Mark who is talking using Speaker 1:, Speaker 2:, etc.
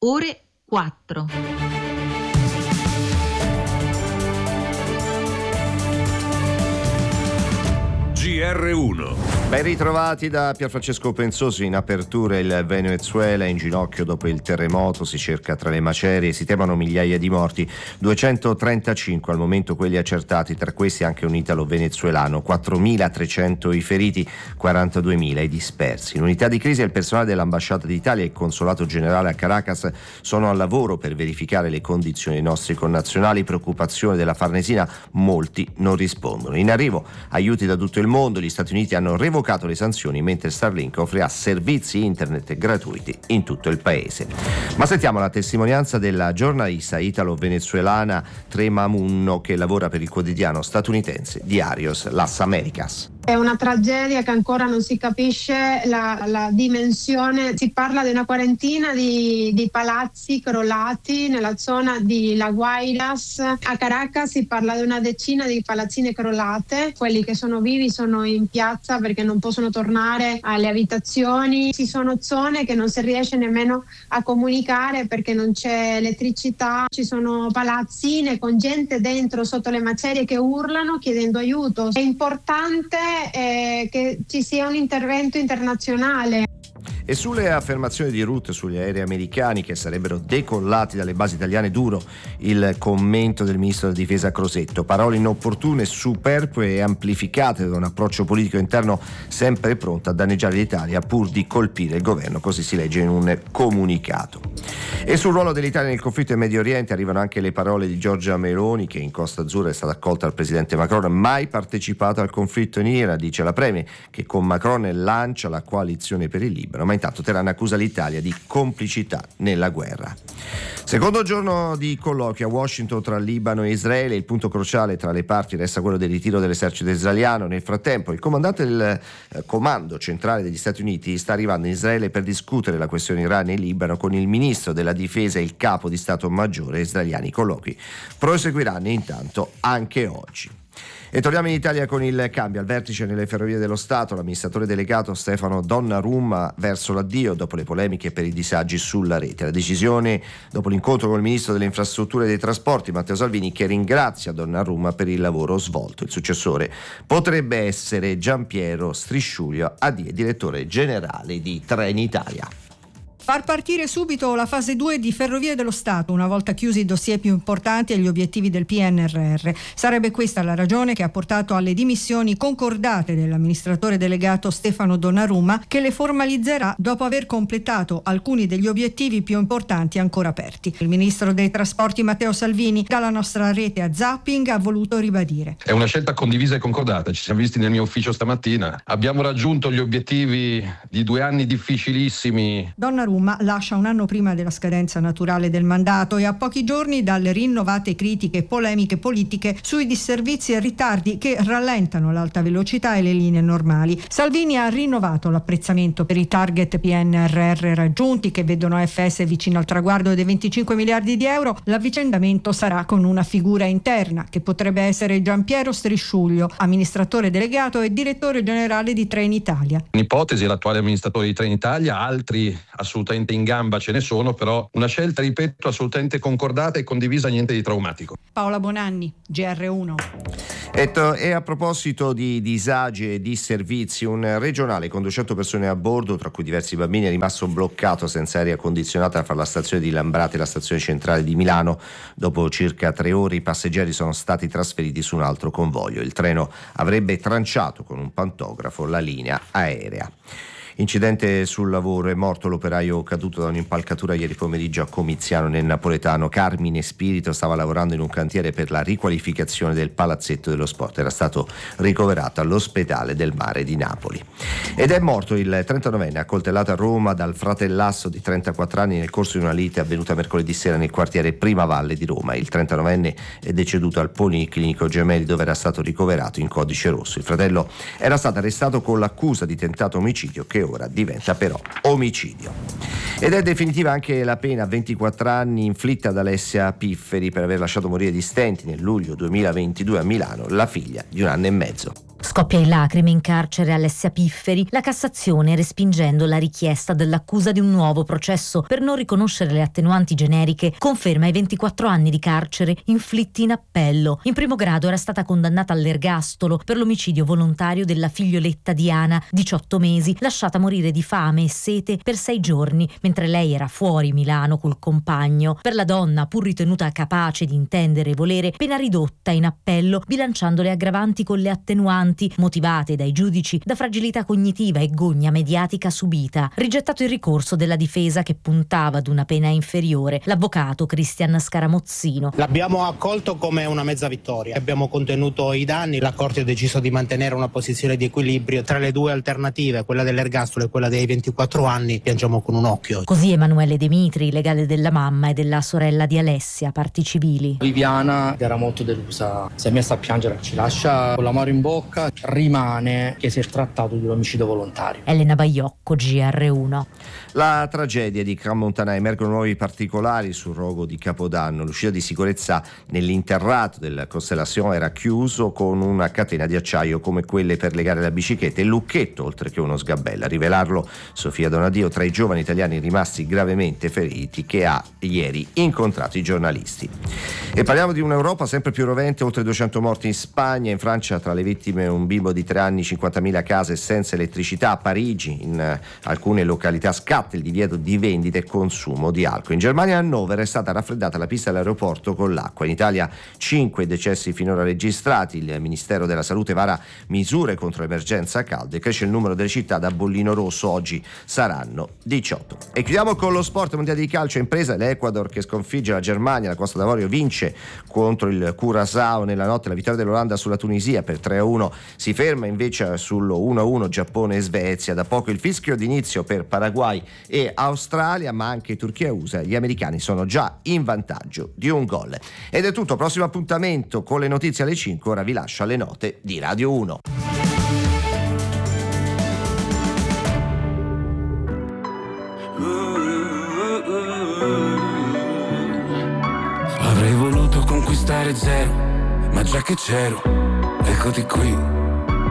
Speaker 1: ore 4.
Speaker 2: GR1.
Speaker 3: Ben ritrovati da Pierfrancesco Pensosi. In apertura il Venezuela in ginocchio dopo il terremoto, si cerca tra le macerie, si temono migliaia di morti, 235 al momento quelli accertati, tra questi anche un italo-venezuelano, 4.300 i feriti, 42.000 i dispersi. In unità di crisi il personale dell'ambasciata d'Italia e il consolato generale a Caracas sono al lavoro per verificare le condizioni dei nostri connazionali. Preoccupazione della Farnesina, molti non rispondono. In arrivo aiuti da tutto il mondo, gli Stati Uniti hanno revocato le sanzioni mentre Starlink offrirà servizi internet gratuiti in tutto il paese. Ma sentiamo la testimonianza della giornalista italo-venezuelana Trema Munno, che lavora per il quotidiano statunitense Diarios Las Americas.
Speaker 4: È una tragedia che ancora non si capisce la dimensione. Si parla di una quarantina di palazzi crollati nella zona di La Guairas. A Caracas si parla di una decina di palazzine crollate. Quelli che sono vivi sono in piazza perché non possono tornare alle abitazioni. Ci sono zone che non si riesce nemmeno a comunicare perché non c'è elettricità. Ci sono palazzine con gente dentro sotto le macerie che urlano chiedendo aiuto. È importante che ci sia un intervento internazionale.
Speaker 3: E sulle affermazioni di Rutte sugli aerei americani che sarebbero decollati dalle basi italiane, duro il commento del ministro della difesa Crosetto. Parole inopportune, superflue e amplificate da un approccio politico interno sempre pronto a danneggiare l'Italia pur di colpire il governo, così si legge in un comunicato. E sul ruolo dell'Italia nel conflitto in Medio Oriente arrivano anche le parole di Giorgia Meloni, che in Costa Azzurra è stata accolta dal presidente Macron. Mai partecipato al conflitto in Iran, dice la Premier, che con Macron lancia la coalizione per il Libano, ma intanto Teheran accusa l'Italia di complicità nella guerra. Secondo giorno di colloqui a Washington tra Libano e Israele. Il punto cruciale tra le parti resta quello del ritiro dell'esercito israeliano. Nel frattempo il comandante del comando centrale degli Stati Uniti sta arrivando in Israele per discutere la questione Iran e Libano con il ministro della difesa e il capo di Stato Maggiore israeliani. I colloqui proseguiranno intanto anche oggi. E torniamo in Italia con il cambio al vertice nelle Ferrovie dello Stato. L'amministratore delegato Stefano Donnarumma verso l'addio dopo le polemiche per i disagi sulla rete. La decisione dopo l'incontro con il ministro delle infrastrutture e dei trasporti Matteo Salvini, che ringrazia Donnarumma per il lavoro svolto. Il successore potrebbe essere Giampiero Strisciulio, direttore generale di Trenitalia.
Speaker 5: Far partire subito la fase 2 di Ferrovie dello Stato, una volta chiusi i dossier più importanti e gli obiettivi del PNRR. Sarebbe questa la ragione che ha portato alle dimissioni concordate dell'amministratore delegato Stefano Donnarumma, che le formalizzerà dopo aver completato alcuni degli obiettivi più importanti ancora aperti. Il ministro dei trasporti Matteo Salvini, dalla nostra rete a Zapping, ha voluto ribadire:
Speaker 6: è una scelta condivisa e concordata. Ci siamo visti nel mio ufficio stamattina. Abbiamo raggiunto gli obiettivi di 2 anni difficilissimi.
Speaker 5: Donnarumma lascia un anno prima della scadenza naturale del mandato e a pochi giorni dalle rinnovate critiche e polemiche politiche sui disservizi e ritardi che rallentano l'alta velocità e le linee normali. Salvini ha rinnovato l'apprezzamento per i target PNRR raggiunti, che vedono FS vicino al traguardo dei 25 miliardi di euro. L'avvicendamento sarà con una figura interna, che potrebbe essere Giampiero Strisciulio, amministratore delegato e direttore generale di Trenitalia.
Speaker 6: In ipotesi l'attuale amministratore di Trenitalia, altri assolutamente in gamba ce ne sono, però una scelta, ripeto, assolutamente concordata e condivisa, niente di traumatico.
Speaker 5: Paola Bonanni, GR1.
Speaker 3: E a proposito di disagi e di servizi, un regionale con 200 persone a bordo, tra cui diversi bambini, è rimasto bloccato senza aria condizionata fra la stazione di Lambrate e la stazione centrale di Milano. Dopo circa 3 ore i passeggeri sono stati trasferiti su un altro convoglio. Il treno avrebbe tranciato con un pantografo la linea aerea. Incidente sul lavoro, è morto l'operaio caduto da un'impalcatura ieri pomeriggio a Comiziano nel napoletano. Carmine Spirito stava lavorando in un cantiere per la riqualificazione del palazzetto dello sport. Era stato ricoverato all'ospedale del Mare di Napoli. Ed è morto il 39enne accoltellato a Roma dal fratellasso di 34 anni nel corso di una lite avvenuta mercoledì sera nel quartiere Prima Valle di Roma. Il 39enne è deceduto al Policlinico Gemelli, dove era stato ricoverato in codice rosso. Il fratello era stato arrestato con l'accusa di tentato omicidio, che ora diventa però omicidio. Ed è definitiva anche la pena a 24 anni inflitta ad Alessia Pifferi per aver lasciato morire di stenti nel luglio 2022 a Milano la figlia di 1 anno e mezzo.
Speaker 1: Scoppia in lacrime in carcere Alessia Pifferi, la Cassazione respingendo la richiesta dell'accusa di un nuovo processo per non riconoscere le attenuanti generiche conferma i 24 anni di carcere inflitti in appello. In primo grado era stata condannata all'ergastolo per l'omicidio volontario della figlioletta Diana, 18 mesi, lasciata morire di fame e sete per 6 giorni mentre lei era fuori Milano col compagno. Per la donna, pur ritenuta capace di intendere e volere, pena ridotta in appello bilanciando le aggravanti con le attenuanti motivate dai giudici da fragilità cognitiva e gogna mediatica subita. Rigettato il ricorso della difesa che puntava ad una pena inferiore, l'avvocato Cristian Scaramozzino.
Speaker 2: L'abbiamo accolto come una mezza vittoria. Abbiamo contenuto i danni, la Corte ha deciso di mantenere una posizione di equilibrio tra le due alternative, quella dell'ergastolo e quella dei 24 anni, piangiamo con un occhio.
Speaker 1: Così Emanuele Demitri, legale della mamma e della sorella di Alessia, parti civili.
Speaker 7: Viviana era molto delusa, si è messa a piangere, ci lascia con l'amaro in bocca. Rimane che si è trattato di un omicidio volontario.
Speaker 1: Elena Baiocco, GR1.
Speaker 3: La tragedia di Crans-Montana, emergono nuovi particolari sul rogo di Capodanno. L'uscita di sicurezza nell'interrato della Constellation era chiuso con una catena di acciaio come quelle per legare la bicicletta e il lucchetto oltre che uno sgabello. A rivelarlo Sofia Donadio, tra i giovani italiani rimasti gravemente feriti, che ha ieri incontrato i giornalisti. E parliamo di un'Europa sempre più rovente, oltre 200 morti in Spagna, in Francia tra le vittime un bimbo di 3 anni, 50.000 case senza elettricità. A Parigi in alcune località scatta il divieto di vendita e consumo di alcol. In Germania a Hannover è stata raffreddata la pista dell'aeroporto con l'acqua. In Italia 5 decessi finora registrati. Il Ministero della Salute vara misure contro l'emergenza caldo e cresce il numero delle città da bollino rosso, oggi saranno 18. E chiudiamo con lo sport mondiale di calcio impresa. L'Ecuador che sconfigge la Germania, la Costa d'Avorio vince contro il Curaçao nella notte, la vittoria dell'Olanda sulla Tunisia per 3-1 si ferma invece sullo 1-1 Giappone e Svezia. Da poco il fischio d'inizio per Paraguay e Australia, ma anche Turchia e USA. Gli americani sono già in vantaggio di un gol. Ed è tutto, prossimo appuntamento con le notizie alle 5, ora vi lascio alle note di Radio 1.
Speaker 8: Avrei voluto conquistare zero, ma già che c'ero, eccoti qui.